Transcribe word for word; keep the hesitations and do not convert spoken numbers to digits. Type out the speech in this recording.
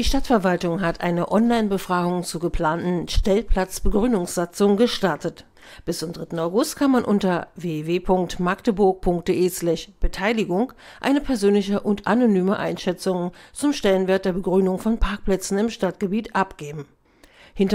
Die Stadtverwaltung hat eine Online-Befragung zur geplanten Stellplatzbegrünungssatzung gestartet. Bis zum dritten August kann man unter w w w punkt magdeburg punkt de slash Beteiligung eine persönliche und anonyme Einschätzung zum Stellenwert der Begrünung von Parkplätzen im Stadtgebiet abgeben.